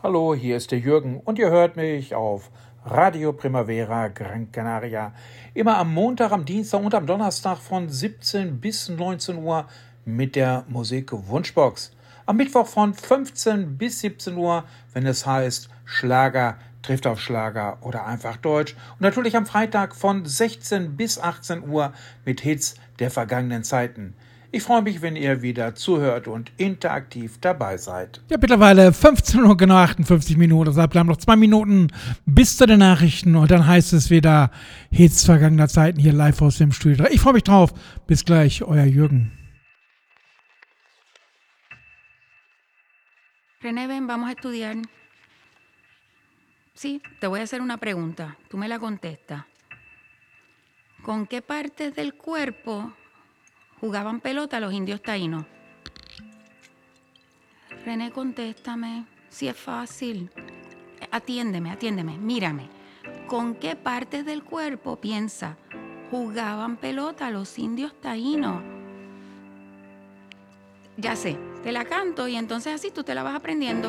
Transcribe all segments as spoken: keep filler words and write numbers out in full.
Hallo, hier ist der Jürgen und ihr hört mich auf Radio Primavera Gran Canaria. Immer am Montag, am Dienstag und am Donnerstag von siebzehn bis neunzehn Uhr mit der Musik Wunschbox. Am Mittwoch von fünfzehn bis siebzehn Uhr, wenn es heißt Schlager trifft auf Schlager oder einfach Deutsch. Und natürlich am Freitag von sechzehn bis achtzehn Uhr mit Hits der vergangenen Zeiten. Ich freue mich, wenn ihr wieder zuhört und interaktiv dabei seid. Ja, mittlerweile fünfzehn Uhr, genau achtundfünfzig Minuten. Deshalb bleiben noch zwei Minuten bis zu den Nachrichten. Und dann heißt es wieder Hits vergangener Zeiten hier live aus dem Studio. Ich freue mich drauf. Bis gleich, euer Jürgen. René, ven, vamos a estudiar. Sí, te voy a hacer una pregunta. Tú me la contestas. ¿Con qué partes del cuerpo jugaban pelota los indios taínos? René, contéstame. Si es fácil. Atiéndeme, atiéndeme, mírame. ¿Con qué partes del cuerpo, piensa, jugaban pelota los indios taínos? Ya sé, te la canto y entonces así tú te la vas aprendiendo.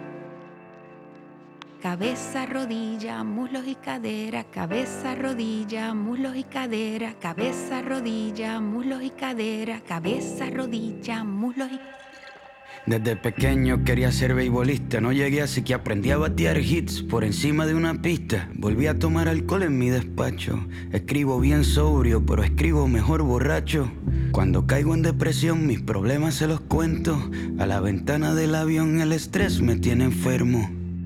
Cabeza, rodilla, muslos y cadera, cabeza, rodilla, muslos y cadera, cabeza, rodilla, muslos y cadera, cabeza, rodilla, muslos y... Desde pequeño quería ser beisbolista, no llegué así que aprendí a batear hits por encima de una pista. Volví a tomar alcohol en mi despacho, escribo bien sobrio, pero escribo mejor borracho. Cuando caigo en depresión mis problemas se los cuento, a la ventana del avión el estrés me tiene enfermo.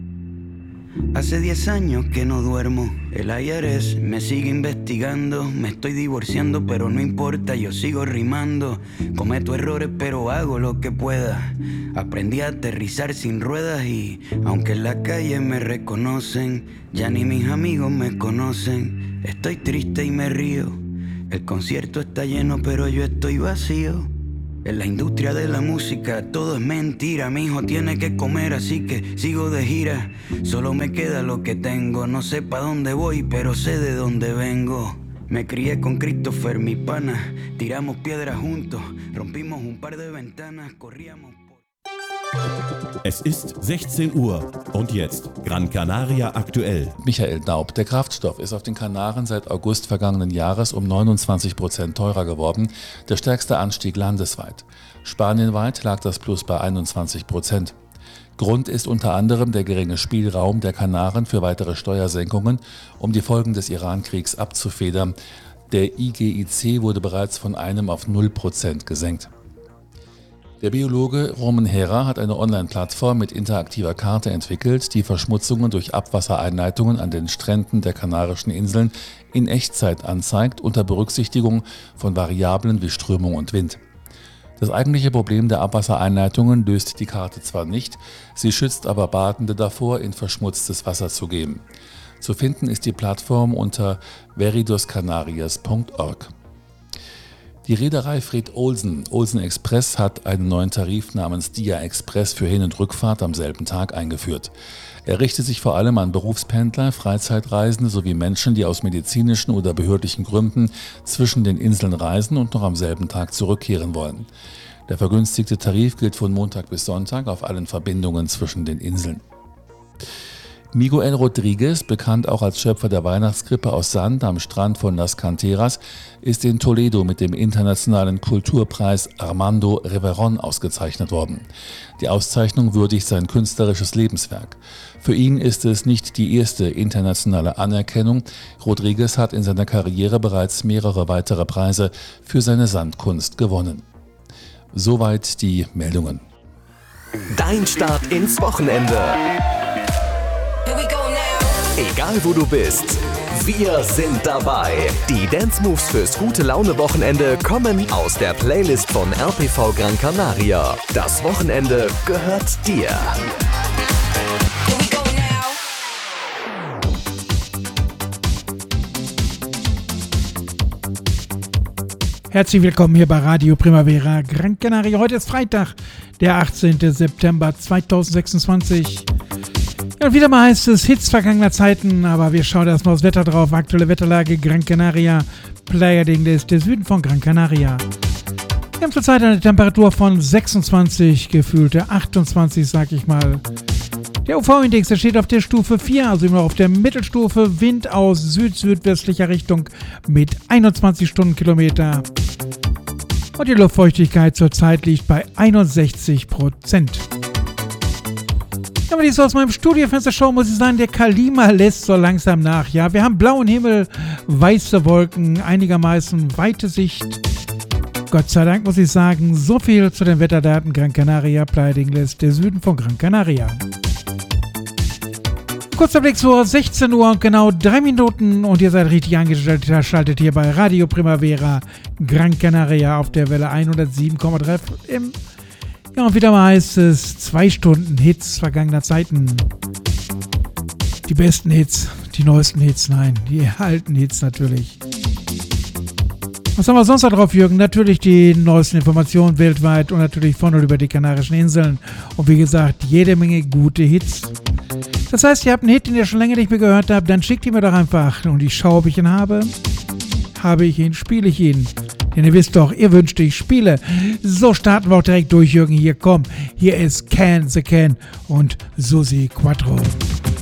Hace diez años que no duermo, el I R S me sigue investigando. Me estoy divorciando pero no importa, yo sigo rimando. Cometo errores pero hago lo que pueda. Aprendí a aterrizar sin ruedas y aunque en la calle me reconocen, ya ni mis amigos me conocen. Estoy triste y me río, el concierto está lleno pero yo estoy vacío. En la industria de la música todo es mentira. Mi hijo tiene que comer así que sigo de gira. Solo me queda lo que tengo. No sé pa' dónde voy pero sé de dónde vengo. Me crié con Christopher, mi pana. Tiramos piedras juntos, rompimos un par de ventanas, corríamos por... Es ist sechzehn Uhr und jetzt Gran Canaria aktuell. Michael Daub. Der Kraftstoff ist auf den Kanaren seit August vergangenen Jahres um neunundzwanzig Prozent teurer geworden, der stärkste Anstieg landesweit. Spanienweit lag das Plus bei einundzwanzig Prozent. Grund ist unter anderem der geringe Spielraum der Kanaren für weitere Steuersenkungen, um die Folgen des Iran-Kriegs abzufedern. Der I G I C wurde bereits von einem auf null Prozent gesenkt. Der Biologe Roman Hera hat eine Online-Plattform mit interaktiver Karte entwickelt, die Verschmutzungen durch Abwassereinleitungen an den Stränden der Kanarischen Inseln in Echtzeit anzeigt, unter Berücksichtigung von Variablen wie Strömung und Wind. Das eigentliche Problem der Abwassereinleitungen löst die Karte zwar nicht, sie schützt aber Badende davor, in verschmutztes Wasser zu gehen. Zu finden ist die Plattform unter veridoscanarias punkt org. Die Reederei Fred Olsen, Olsen Express, hat einen neuen Tarif namens Dia Express für Hin- und Rückfahrt am selben Tag eingeführt. Er richtet sich vor allem an Berufspendler, Freizeitreisende sowie Menschen, die aus medizinischen oder behördlichen Gründen zwischen den Inseln reisen und noch am selben Tag zurückkehren wollen. Der vergünstigte Tarif gilt von Montag bis Sonntag auf allen Verbindungen zwischen den Inseln. Miguel Rodriguez, bekannt auch als Schöpfer der Weihnachtskrippe aus Sand am Strand von Las Canteras, ist in Toledo mit dem internationalen Kulturpreis Armando Reverón ausgezeichnet worden. Die Auszeichnung würdigt sein künstlerisches Lebenswerk. Für ihn ist es nicht die erste internationale Anerkennung. Rodriguez hat in seiner Karriere bereits mehrere weitere Preise für seine Sandkunst gewonnen. Soweit die Meldungen. Dein Start ins Wochenende. Egal wo du bist, wir sind dabei. Die Dance Moves fürs gute Laune Wochenende kommen aus der Playlist von R P V Gran Canaria. Das Wochenende gehört dir. Herzlich willkommen hier bei Radio Primavera Gran Canaria. Heute ist Freitag, der achtzehnten September zweitausendsechsundzwanzig. Ja, und wieder mal heißt es Hits vergangener Zeiten, aber wir schauen erstmal aufs Wetter drauf. Aktuelle Wetterlage Gran Canaria, Playa de Ingles, der Süden von Gran Canaria. Wir haben zurzeit eine Temperatur von sechsundzwanzig, gefühlte achtundzwanzig, sag ich mal. Der U V-Index, der steht auf der Stufe vier, also immer auf der Mittelstufe. Wind aus süd-südwestlicher Richtung mit einundzwanzig Stundenkilometer. Und die Luftfeuchtigkeit zurzeit liegt bei einundsechzig Prozent. Ja, wenn ich so aus meinem Studiofenster schaue, muss ich sagen, der Kalima lässt so langsam nach. Ja, wir haben blauen Himmel, weiße Wolken, einigermaßen weite Sicht. Gott sei Dank muss ich sagen, so viel zu den Wetterdaten Gran Canaria, Playa del Ingles, der Süden von Gran Canaria. Kurzer Blick zur sechzehn Uhr und genau drei Minuten und ihr seid richtig eingeschaltet hier bei Radio Primavera Gran Canaria auf der Welle hundertsieben Komma drei F M. Ja, und wieder mal heißt es zwei Stunden Hits vergangener Zeiten. Die besten Hits, die neuesten Hits, nein, die alten Hits natürlich. Was haben wir sonst da drauf, Jürgen? Natürlich die neuesten Informationen weltweit und natürlich von und über die Kanarischen Inseln. Und wie gesagt, jede Menge gute Hits. Das heißt, ihr habt einen Hit, den ihr schon länger nicht mehr gehört habt, dann schickt ihn mir doch einfach. Und ich schaue, ob ich ihn habe. Habe ich ihn, spiele ich ihn. Denn ihr wisst doch, ihr wünscht, ich spiele. So starten wir auch direkt durch, Jürgen. Hier, komm. Hier ist Can the Can und Susi Quattro.